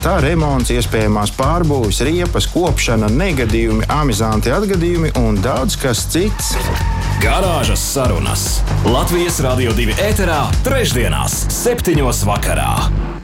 Tā remonts, iespējamās pārbūves, riepas, kopšana, negadījumi, amizanti atgadījumi un daudz kas cits. Garāžas sarunas Latvijas Radio 2 ēterā trešdienās 7:00 vakarā.